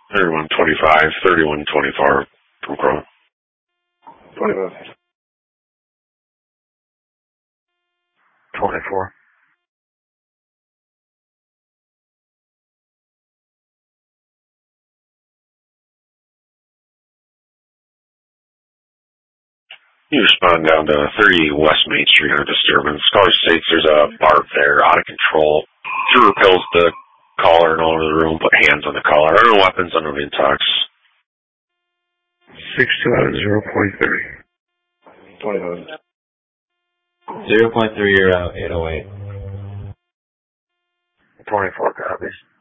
3125, 3124 from Chrome. 25. 24. You respond down to 30 West Main Street on disturbance. Caller states there's a barb there, out of control. She repels the caller and all over the room, put hands on the caller. No weapons, under the intox. 6 to 0.30. 25. 0.3, you're out, 808. 24 copies.